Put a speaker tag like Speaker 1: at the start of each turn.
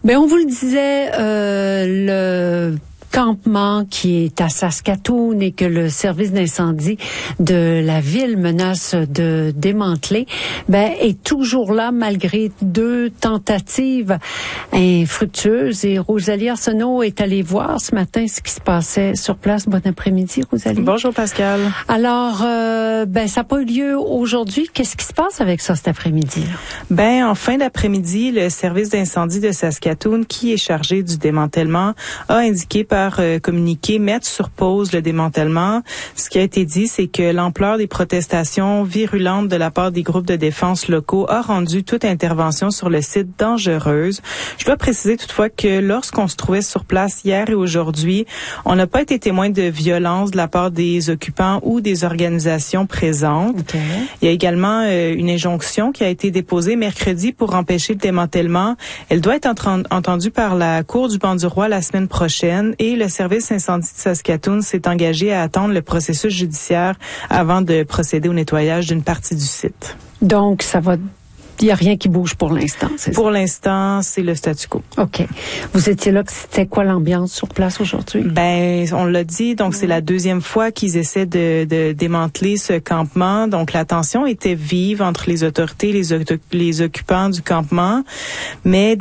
Speaker 1: Ben, on vous le disait, le campement qui est à Saskatoon et que le service d'incendie de la ville menace de démanteler, est toujours là malgré 2 tentatives infructueuses. Et Rosalie Arsenault est allée voir ce matin ce qui se passait sur place. Bon après-midi, Rosalie.
Speaker 2: Bonjour, Pascal.
Speaker 1: Alors, ça n'a pas eu lieu aujourd'hui. Qu'est-ce qui se passe avec ça cet après-midi?
Speaker 2: En fin d'après-midi, le service d'incendie de Saskatoon, qui est chargé du démantèlement, a indiqué par communiqué mettre sur pause le démantèlement. Ce qui a été dit, c'est que l'ampleur des protestations virulentes de la part des groupes de défense locaux a rendu toute intervention sur le site dangereuse. Je dois préciser toutefois que lorsqu'on se trouvait sur place hier et aujourd'hui, on n'a pas été témoin de violence de la part des occupants ou des organisations présentes.
Speaker 1: Okay.
Speaker 2: Il y a également une injonction qui a été déposée mercredi pour empêcher le démantèlement. Elle doit être entendue par la Cour du banc du roi la semaine prochaine et le service incendie de Saskatoon s'est engagé à attendre le processus judiciaire avant de procéder au nettoyage d'une partie du site.
Speaker 1: Donc, il n'y a rien qui bouge pour l'instant, c'est ça?
Speaker 2: Pour l'instant, c'est le statu quo.
Speaker 1: OK. Vous étiez là, c'était quoi l'ambiance sur place aujourd'hui?
Speaker 2: On l'a dit, donc c'est la 2e fois qu'ils essaient de démanteler ce campement. Donc la tension était vive entre les autorités et les occupants du campement, mais